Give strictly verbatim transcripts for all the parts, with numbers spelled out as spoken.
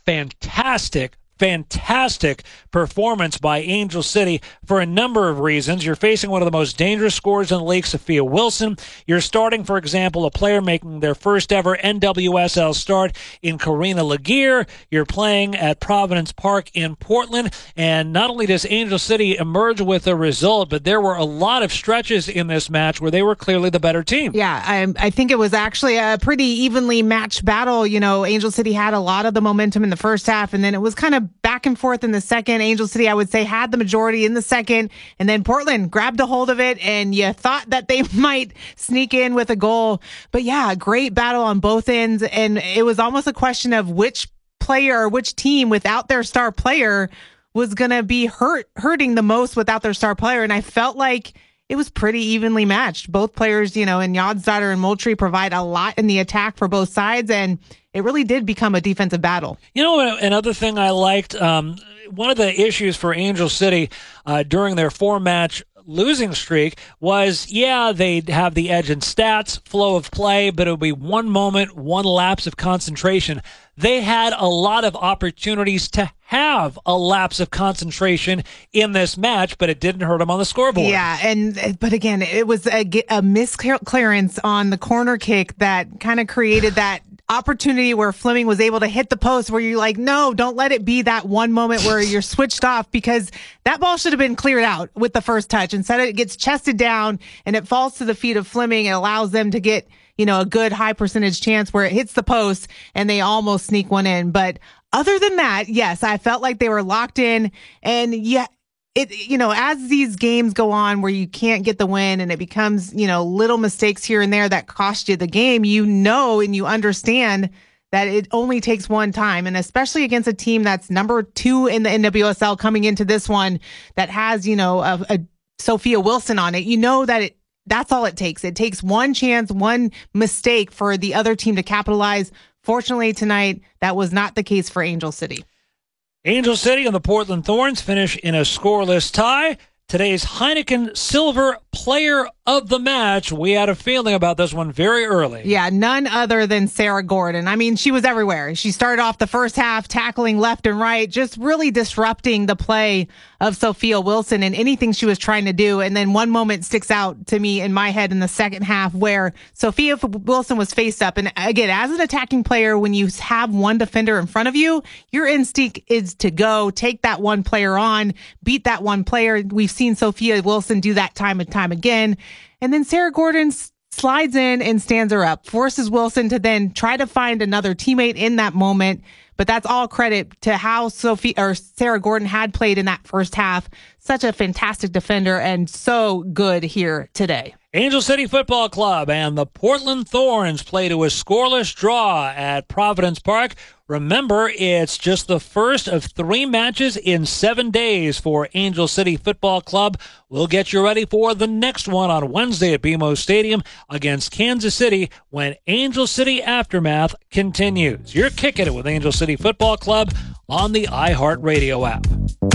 fantastic Fantastic performance by Angel City for a number of reasons. You're facing one of the most dangerous scorers in the league, Sophia Wilson. You're starting, for example, a player making their first ever N W S L start in Karina Laguerre. You're playing at Providence Park in Portland. And not only does Angel City emerge with a result, but there were a lot of stretches in this match where they were clearly the better team. Yeah, I, I think it was actually a pretty evenly matched battle. You know, Angel City had a lot of the momentum in the first half, and then it was kind of back and forth in the second. Angel City, I would say, had the majority in the second, and then Portland grabbed a hold of it, and you thought that they might sneak in with a goal. But yeah, great battle on both ends, and it was almost a question of which player or which team without their star player was going to be hurt, hurting the most without their star player. And I felt like it was pretty evenly matched. Both players, you know, and Yodsdottir and Moultrie provide a lot in the attack for both sides, and it really did become a defensive battle. You know, another thing I liked, um, one of the issues for Angel City uh, during their four-match losing streak was, yeah, they'd have the edge in stats, flow of play, but it would be one moment, one lapse of concentration. They had a lot of opportunities to have a lapse of concentration in this match, but it didn't hurt them on the scoreboard. Yeah, and but again, it was a, a misclearance on the corner kick that kind of created that opportunity where Fleming was able to hit the post where you're like, no, don't let it be that one moment where you're switched off, because that ball should have been cleared out with the first touch. Instead, it gets chested down and it falls to the feet of Fleming. It allows them to get, you know, a good high percentage chance where it hits the post and they almost sneak one in. But other than that, yes, I felt like they were locked in. And yeah, it, you know, as these games go on where you can't get the win and it becomes, you know, little mistakes here and there that cost you the game, you know, and you understand that it only takes one time. And especially against a team that's number two in the N W S L coming into this one that has, you know, a, a Sophia Wilson on it, you know that it, that's all it takes. It takes one chance, one mistake for the other team to capitalize. Fortunately, tonight, that was not the case for Angel City. Angel City and the Portland Thorns finish in a scoreless tie. Today's Heineken Silver Player of the Match. We had a feeling about this one very early. Yeah, none other than Sarah Gordon. I mean, she was everywhere. She started off the first half tackling left and right, just really disrupting the play of Sophia Wilson and anything she was trying to do. And then one moment sticks out to me in my head in the second half where Sophia Wilson was faced up. And again, as an attacking player, when you have one defender in front of you, your instinct is to go take that one player on, beat that one player. We've seen Sophia Wilson do that time and time again. And then Sarah Gordon slides in and stands her up, forces Wilson to then try to find another teammate in that moment. But that's all credit to how Sophie or Sarah Gordon had played in that first half. Such a fantastic defender and so good here today. Angel City Football Club and the Portland Thorns play to a scoreless draw at Providence Park. Remember, it's just the first of three matches in seven days for Angel City Football Club. We'll get you ready for the next one on Wednesday at B M O Stadium against Kansas City when Angel City Aftermath continues. You're kicking it with Angel City Football Club on the iHeartRadio app.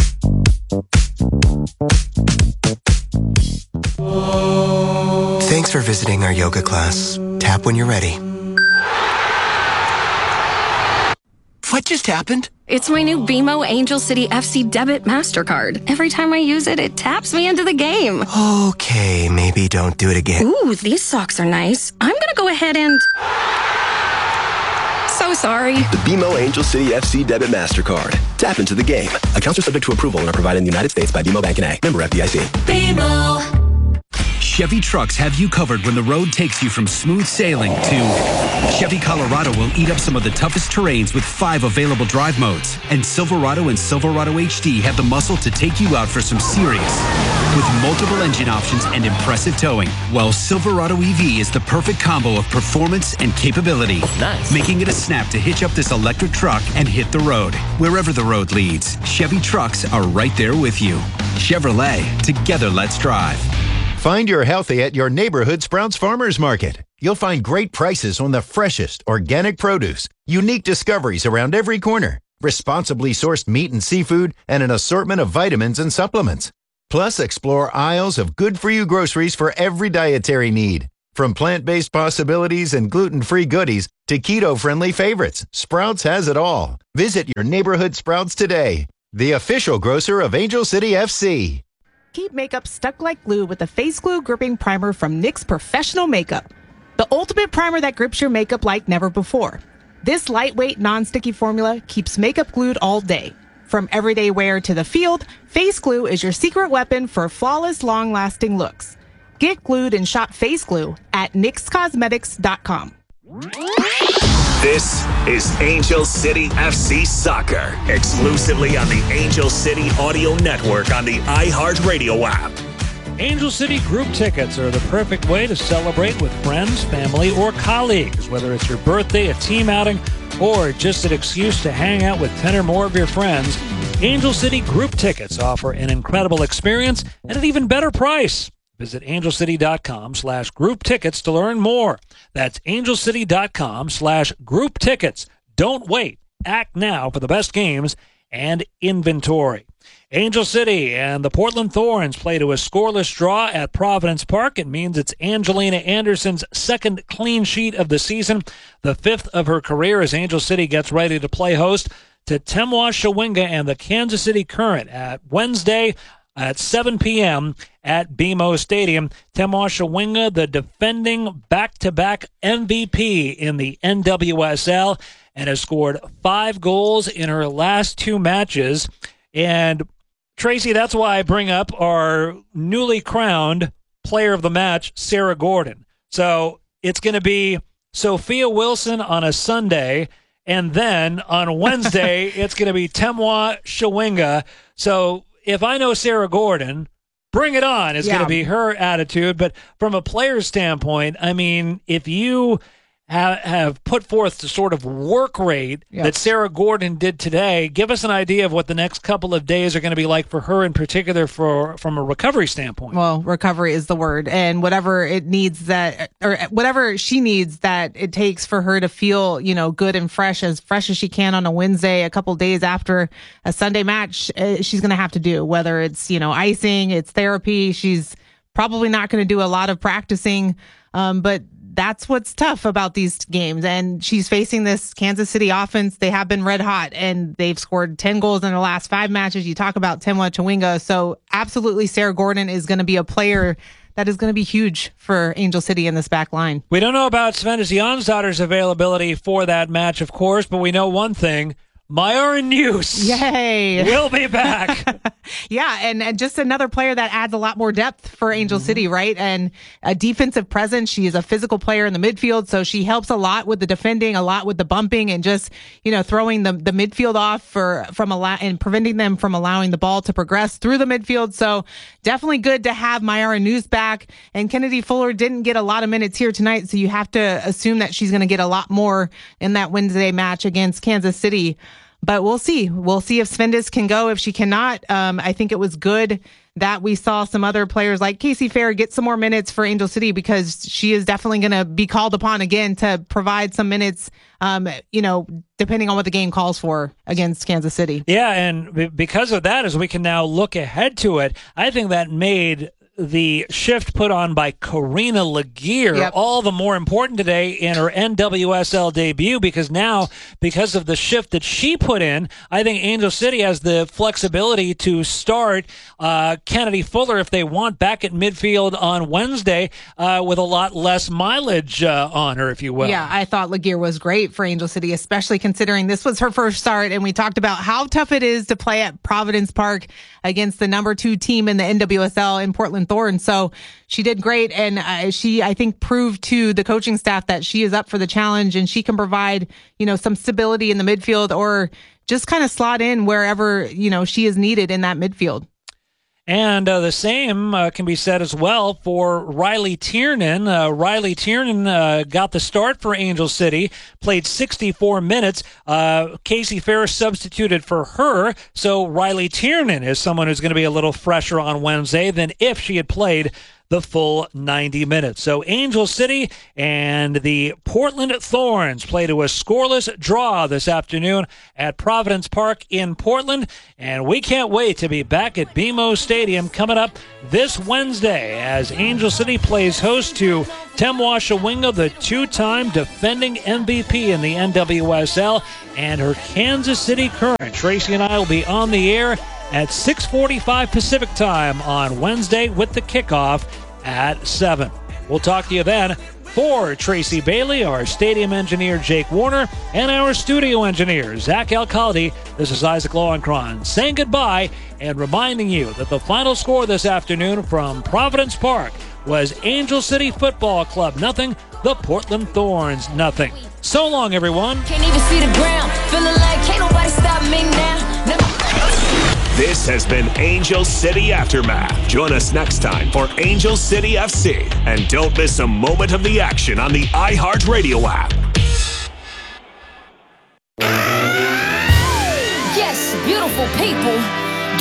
Thanks for visiting our yoga class. Tap when you're ready. What just happened? It's my new B M O Angel City F C Debit MasterCard. Every time I use it, it taps me into the game. Okay, maybe don't do it again. Ooh, these socks are nice. I'm gonna go ahead and... So sorry. The B M O Angel City F C Debit MasterCard. Tap into the game. Accounts are subject to approval and are provided in the United States by B M O Bank N A. Member F D I C. B M O. Chevy trucks have you covered when the road takes you from smooth sailing to Chevy Colorado will eat up some of the toughest terrains with five available drive modes. And Silverado and Silverado H D have the muscle to take you out for some serious with multiple engine options and impressive towing. While Silverado E V is the perfect combo of performance and capability. Nice. Making it a snap to hitch up this electric truck and hit the road. Wherever the road leads, Chevy trucks are right there with you. Chevrolet, together let's drive. Find your healthy at your neighborhood Sprouts Farmers Market. You'll find great prices on the freshest organic produce, unique discoveries around every corner, responsibly sourced meat and seafood, and an assortment of vitamins and supplements. Plus, explore aisles of good-for-you groceries for every dietary need. From plant-based possibilities and gluten-free goodies to keto-friendly favorites, Sprouts has it all. Visit your neighborhood Sprouts today, the official grocer of Angel City F C. Keep makeup stuck like glue with the Face Glue Gripping Primer from NYX Professional Makeup. The ultimate primer that grips your makeup like never before. This lightweight, non-sticky formula keeps makeup glued all day. From everyday wear to the field, Face Glue is your secret weapon for flawless, long-lasting looks. Get glued and shop Face Glue at nyx cosmetics dot com. This is Angel City F C Soccer, exclusively on the Angel City Audio Network on the iHeartRadio app. Angel City group tickets are the perfect way to celebrate with friends, family, or colleagues, whether it's your birthday, a team outing, or just an excuse to hang out with ten or more of your friends. Angel City group tickets offer an incredible experience at an even better price. Visit angelcity.com slash group tickets to learn more. That's angelcity.com slash group tickets. Don't wait. Act now for the best games and inventory. Angel City and the Portland Thorns play to a scoreless draw at Providence Park. It means it's Angelina Anderson's second clean sheet of the season, the fifth of her career, as Angel City gets ready to play host to Temwa Shawinga and the Kansas City Current at Wednesday at seven p.m. at B M O Stadium. Temwa Shawinga, the defending back-to-back M V P in the N W S L, and has scored five goals in her last two matches. And Tracy, that's why I bring up our newly crowned player of the match, Sarah Gordon. So it's going to be Sophia Wilson on a Sunday, and then on Wednesday, it's going to be Temwa Shawinga. So if I know Sarah Gordon, bring it on is yeah. going to be her attitude. But from a player's standpoint, I mean, if you ha- have put forth the sort of work rate yep. that Sarah Gordon did today, give us an idea of what the next couple of days are going to be like for her in particular for from a recovery standpoint. Well, recovery is the word, and whatever it needs that, or whatever she needs that it takes for her to feel, you know, good and fresh, as fresh as she can on a Wednesday, a couple days after a Sunday match, she's going to have to do, whether it's, you know, icing, it's therapy. She's probably not going to do a lot of practicing, um, but that's what's tough about these games. And she's facing this Kansas City offense. They have been red hot, and they've scored ten goals in their last five matches. You talk about Temwa Shawinga. So absolutely, Sarah Gordon is going to be a player that is going to be huge for Angel City in this back line. We don't know about Svennis Jonsdottir's availability for that match, of course, but we know one thing. Myra News Yay. will be back. yeah, and, and just another player that adds a lot more depth for Angel mm-hmm. City, right? And a defensive presence. She is a physical player in the midfield, so she helps a lot with the defending, a lot with the bumping, and just, you know, throwing the, the midfield off for from a lot and preventing them from allowing the ball to progress through the midfield. So definitely good to have Myra News back. And Kennedy Fuller didn't get a lot of minutes here tonight, so you have to assume that she's going to get a lot more in that Wednesday match against Kansas City. But we'll see. We'll see if Svennis can go. If she cannot, um, I think it was good that we saw some other players like Casey Fair get some more minutes for Angel City, because she is definitely going to be called upon again to provide some minutes, um, you know, depending on what the game calls for against Kansas City. Yeah, and because of that, as we can now look ahead to it, I think that made the shift put on by Karina Laguerre yep. all the more important today in her N W S L debut, because now, because of the shift that she put in, I think Angel City has the flexibility to start uh, Kennedy Fuller, if they want, back at midfield on Wednesday uh, with a lot less mileage uh, on her, if you will. Yeah, I thought Laguerre was great for Angel City, especially considering this was her first start, and we talked about how tough it is to play at Providence Park against the number two team in the N W S L in Portland Thorns. So she did great, and uh, she, I think, proved to the coaching staff that she is up for the challenge, and she can provide, you know, some stability in the midfield, or just kind of slot in wherever, you know, she is needed in that midfield. And uh, the same uh, can be said as well for Riley Tiernan. Uh, Riley Tiernan uh, got the start for Angel City, played sixty-four minutes. Uh, Casey Ferris substituted for her, so Riley Tiernan is someone who's going to be a little fresher on Wednesday than if she had played the full ninety minutes. So Angel City and the Portland Thorns played to a scoreless draw this afternoon at Providence Park in Portland, and we can't wait to be back at B M O Stadium coming up this Wednesday as Angel City plays host to Temwashawinga, the two-time defending M V P in the N W S L, and her Kansas City Current. Tracy and I will be on the air at six forty-five Pacific time on Wednesday with the kickoff at seven. We'll talk to you then. For Tracy Bailey, our stadium engineer Jake Warner, and our studio engineer Zach Alcalde, this is Isaac Lowenkron saying goodbye and reminding you that the final score this afternoon from Providence Park was Angel City Football Club nothing, the Portland Thorns nothing. So long, everyone. Can't even see the ground. Feeling like can't nobody stop me now. Never- This has been Angel City Aftermath. Join us next time for Angel City F C. And don't miss a moment of the action on the iHeartRadio app. Yes, beautiful people.